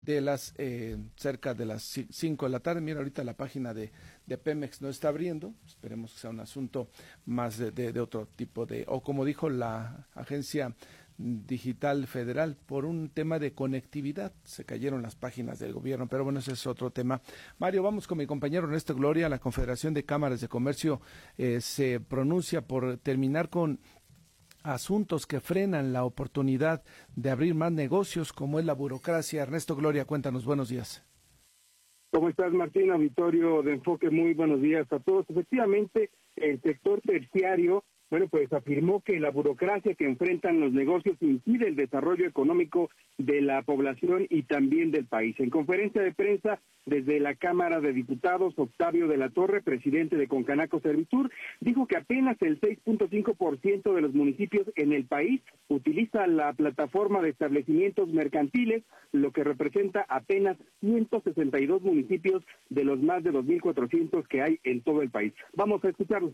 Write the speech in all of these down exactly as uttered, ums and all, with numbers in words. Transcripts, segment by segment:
de las eh, cerca de las cinco de la tarde. Mira, ahorita la página de, de Pemex no está abriendo, esperemos que sea un asunto más de, de, de otro tipo de, o como dijo la Agencia Digital Federal, por un tema de conectividad, se cayeron las páginas del gobierno, pero bueno, ese es otro tema. Mario, vamos con mi compañero Ernesto Gloria. La Confederación de Cámaras de Comercio eh, se pronuncia por terminar con asuntos que frenan la oportunidad de abrir más negocios, como es la burocracia. Ernesto Gloria, cuéntanos, buenos días. ¿Cómo estás, Martín? Auditorio de Enfoque, muy buenos días a todos. Efectivamente, el sector terciario, bueno, pues afirmó que la burocracia que enfrentan los negocios impide el desarrollo económico de la población y también del país. En conferencia de prensa desde la Cámara de Diputados, Octavio de la Torre, presidente de Concanaco Servitur, dijo que apenas el seis punto cinco por ciento de los municipios en el país utiliza la plataforma de establecimientos mercantiles, lo que representa apenas ciento sesenta y dos municipios de los más de dos mil cuatrocientos que hay en todo el país. Vamos a escucharlos.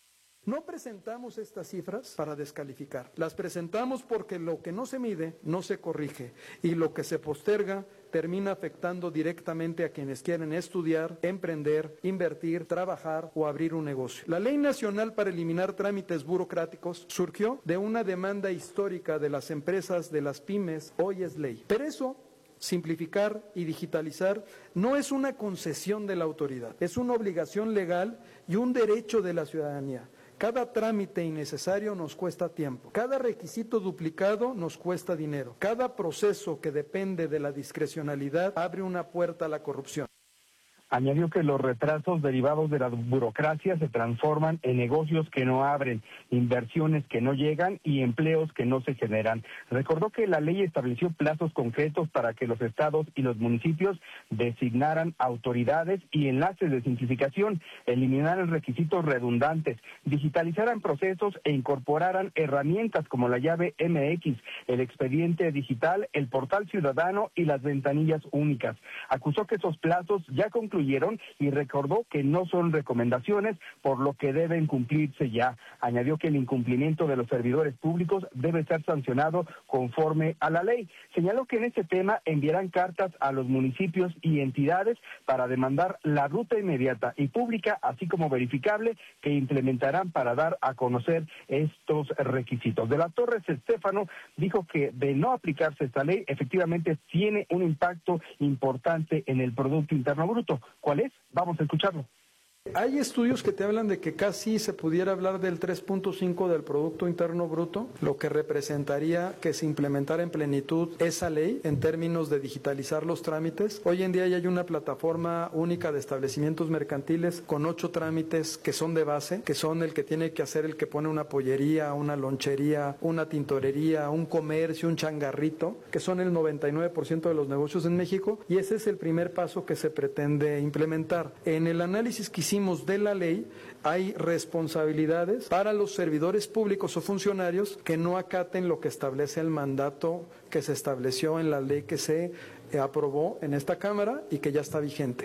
No presentamos estas cifras para descalificar, las presentamos porque lo que no se mide no se corrige y lo que se posterga termina afectando directamente a quienes quieren estudiar, emprender, invertir, trabajar o abrir un negocio. La Ley Nacional para eliminar trámites burocráticos surgió de una demanda histórica de las empresas, de las pymes, hoy es ley. Pero eso, simplificar y digitalizar, no es una concesión de la autoridad, es una obligación legal y un derecho de la ciudadanía. Cada trámite innecesario nos cuesta tiempo, cada requisito duplicado nos cuesta dinero, cada proceso que depende de la discrecionalidad abre una puerta a la corrupción. Añadió que los retrasos derivados de la burocracia se transforman en negocios que no abren, inversiones que no llegan y empleos que no se generan. Recordó que la ley estableció plazos concretos para que los estados y los municipios designaran autoridades y enlaces de simplificación, eliminaran requisitos redundantes, digitalizaran procesos e incorporaran herramientas como la llave M X, el expediente digital, el portal ciudadano y las ventanillas únicas. Acusó que esos plazos ya concluyeron y recordó que no son recomendaciones, por lo que deben cumplirse ya. Añadió que el incumplimiento de los servidores públicos debe ser sancionado conforme a la ley. Señaló que en este tema enviarán cartas a los municipios y entidades para demandar la ruta inmediata y pública, así como verificable, que implementarán para dar a conocer estos requisitos. De la Torre Estéfano dijo que de no aplicarse esta ley, efectivamente tiene un impacto importante en el Producto Interno Bruto. ¿Cuál es? Vamos a escucharlo. Hay estudios que te hablan de que casi se pudiera hablar del tres punto cinco del Producto Interno Bruto, lo que representaría que se implementara en plenitud esa ley en términos de digitalizar los trámites. Hoy en día ya hay una plataforma única de establecimientos mercantiles con ocho trámites que son de base, que son el que tiene que hacer el que pone una pollería, una lonchería, una tintorería, un comercio, un changarrito, que son el noventa y nueve por ciento de los negocios en México, y ese es el primer paso que se pretende implementar. En el análisis que hicimos de la ley, hay responsabilidades para los servidores públicos o funcionarios que no acaten lo que establece el mandato que se estableció en la ley que se aprobó en esta Cámara y que ya está vigente.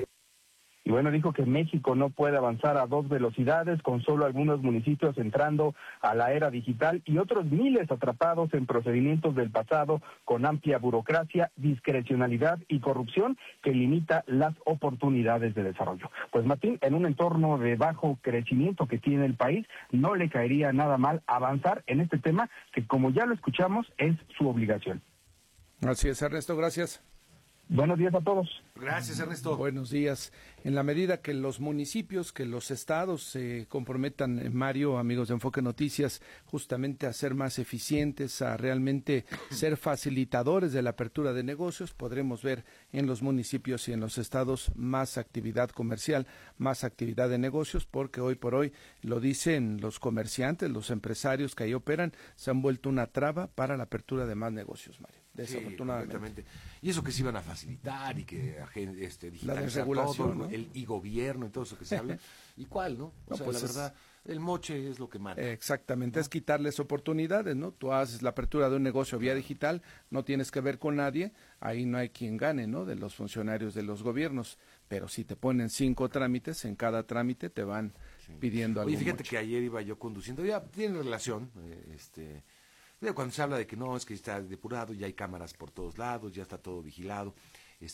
Y bueno, dijo que México no puede avanzar a dos velocidades, con solo algunos municipios entrando a la era digital y otros miles atrapados en procedimientos del pasado con amplia burocracia, discrecionalidad y corrupción que limita las oportunidades de desarrollo. Pues Martín, en un entorno de bajo crecimiento que tiene el país, no le caería nada mal avanzar en este tema que, como ya lo escuchamos, es su obligación. Así es, Ernesto, gracias. Buenos días a todos. Gracias, Ernesto. Buenos días. En la medida que los municipios, que los estados se comprometan, eh, Mario, amigos de Enfoque Noticias, justamente a ser más eficientes, a realmente ser facilitadores de la apertura de negocios, podremos ver en los municipios y en los estados más actividad comercial, más actividad de negocios, porque hoy por hoy, lo dicen los comerciantes, los empresarios que ahí operan, se han vuelto una traba para la apertura de más negocios, Mario. Desafortunadamente. Sí, y eso que se iban a facilitar y que este, la desregulación, todo, ¿no? El e-gobierno y todo eso que se habla. ¿Y cuál, no? O no, sea, pues la es, verdad, el moche es lo que manda. Exactamente, ¿no? Es quitarles oportunidades, ¿no? Tú haces la apertura de un negocio vía digital, no tienes que ver con nadie, ahí no hay quien gane, ¿no? De los funcionarios de los gobiernos, pero si te ponen cinco trámites, en cada trámite te van sí. pidiendo algo. Oye, fíjate moche. que ayer iba yo conduciendo, ya tiene relación, eh, este... Cuando se habla de que no, es que está depurado, ya hay cámaras por todos lados, ya está todo vigilado.